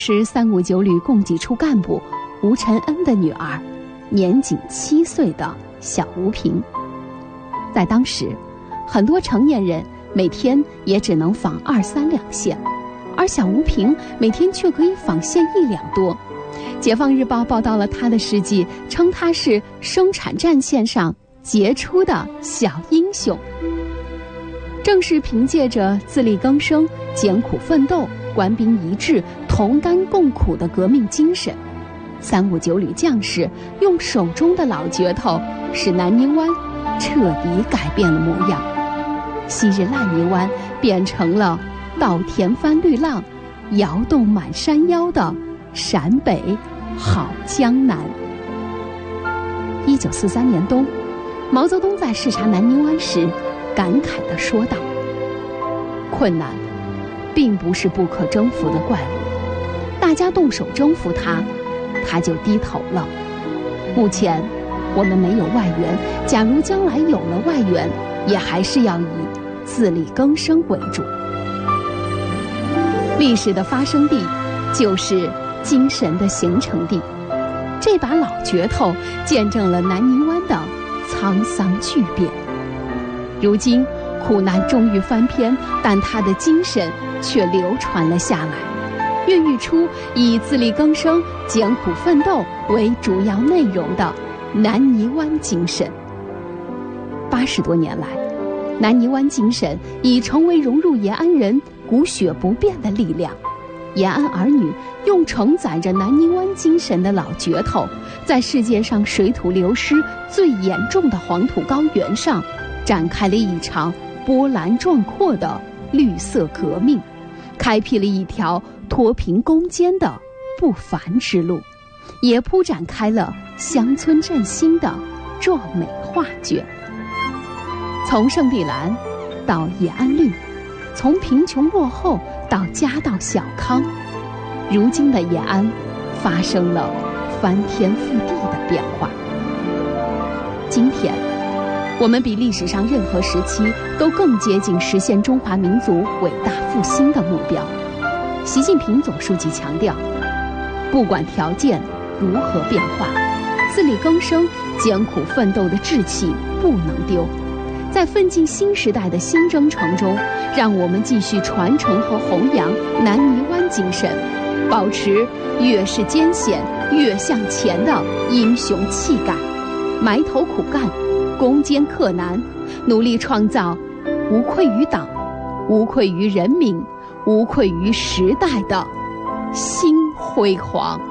是359旅供给处干部吴承恩的女儿，年仅7岁的小吴平。在当时，很多成年人每天也只能纺2、3两线，而小吴平每天却可以纺线1两多。解放日报报道了她的事迹，称她是生产战线上杰出的小英雄。正是凭借着自力更生、艰苦奋斗、官兵一致、同甘共苦的革命精神，359旅将士用手中的老镢头，使南泥湾彻底改变了模样。昔日烂泥湾变成了稻田翻绿浪、摇动满山腰的陕北好江南。1943年冬，毛泽东在视察南泥湾时感慨地说道：困难并不是不可征服的怪物，大家动手征服它，它就低头了。目前我们没有外援，假如将来有了外援，也还是要以自力更生为主。历史的发生地就是精神的形成地，这把老镢头见证了南泥湾的沧桑巨变。如今苦难终于翻篇，但他的精神却流传了下来，孕育出以自力更生、艰苦奋斗为主要内容的南泥湾精神。80多年来，南泥湾精神已成为融入延安人骨血不变的力量。延安儿女用承载着南泥湾精神的老镢头，在世界上水土流失最严重的黄土高原上，展开了一场波澜壮阔的绿色革命，开辟了一条脱贫攻坚的不凡之路，也铺展开了乡村振兴的壮美画卷。从圣地兰到延安绿，从贫穷落后到家道小康，如今的延安发生了翻天覆地的变化。今天我们比历史上任何时期都更接近实现中华民族伟大复兴的目标。习近平总书记强调，不管条件如何变化，自力更生、艰苦奋斗的志气不能丢。在奋进新时代的新征程中，让我们继续传承和弘扬南泥湾精神，保持越是艰险越向前的英雄气概，埋头苦干，攻坚克难，努力创造无愧于党、无愧于人民、无愧于时代的新辉煌。